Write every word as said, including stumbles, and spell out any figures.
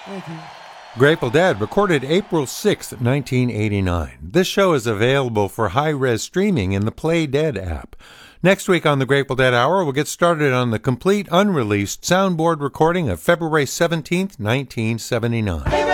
Thank you. Grateful Dead, recorded April sixth, nineteen eighty-nine. This show is available for high-res streaming in the Play Dead app. Next week on the Grateful Dead Hour, we'll get started on the complete unreleased soundboard recording of February seventeenth, nineteen seventy-nine.